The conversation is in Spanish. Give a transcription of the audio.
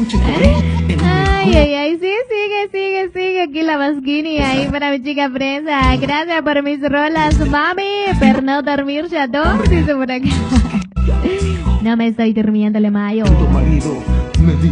Ay, ay, ay, sí, sigue aquí la masquini ahí para mi chica presa. Gracias por mis rolas, mami, per no dormir ya dos, dice por acá. No me estoy durmiendo, le mayo.